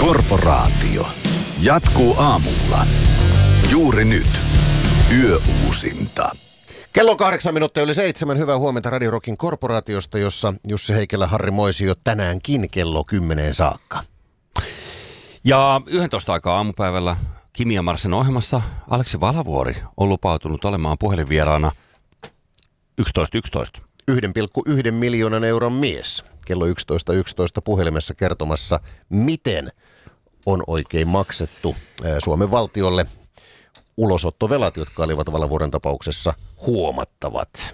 Korporaatio jatkuu aamulla. Juuri nyt. Yöuusinta. Kello on 8:07. Hyvää huomenta Radio Rockin Korporaatiosta, jossa Jussi Heikelä, Harri Moisio tänäänkin kello 10 saakka. Ja 11 aikaa aamupäivällä Kimi ja Marsen ohjelmassa Aleksi Valavuori on lupautunut olemaan puhelinvieraana 11.11. 1,1 miljoonan euron mies. Kello 11.11 puhelimessa kertomassa, miten on oikein maksettu Suomen valtiolle ulosottovelat, jotka olivat Valavuoren tapauksessa huomattavat.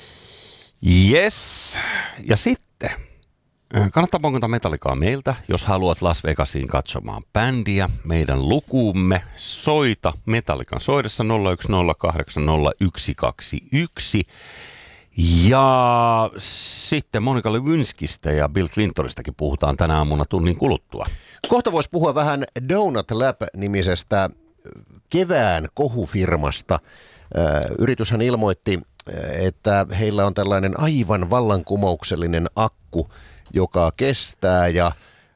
Yes. Ja sitten kannattaa ponkata Metallicaa meiltä, jos haluat Las Vegasiin katsomaan bändiä. Meidän lukuumme soita Metallican soidessa 01080121. Ja sitten Monika Lewinskistä ja Bill Clintonistakin puhutaan tänä aamuna tunnin kuluttua. Kohta voisi puhua vähän Donut Lab-nimisestä kevään kohufirmasta. Yrityshän ilmoitti, että heillä on tällainen aivan vallankumouksellinen akku, joka kestää ja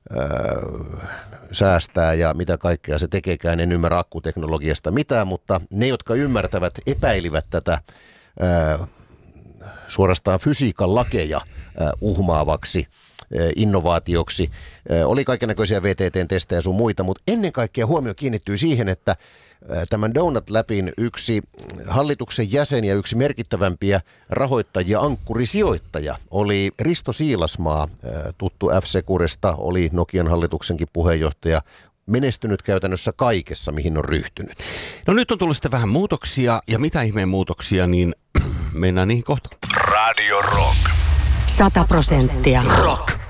säästää ja mitä kaikkea se tekeekään. En ymmärrä akkuteknologiasta mitään, mutta ne, jotka ymmärtävät, epäilivät tätä suorastaan fysiikan lakeja uhmaavaksi innovaatioksi. Oli kaikennäköisiä VTT-testejä sun muita, mutta ennen kaikkea huomio kiinnittyy siihen, että tämän Donut Labin yksi hallituksen jäsen ja yksi merkittävämpiä rahoittajia, ankkurisijoittaja, oli Risto Siilasmaa, tuttu F-Securesta, oli Nokian hallituksenkin puheenjohtaja, menestynyt käytännössä kaikessa, mihin on ryhtynyt. No nyt on tullut sitten vähän muutoksia, ja mitä ihmeen muutoksia, niin mennään niihin kohta. Radio Rock. 100% rock.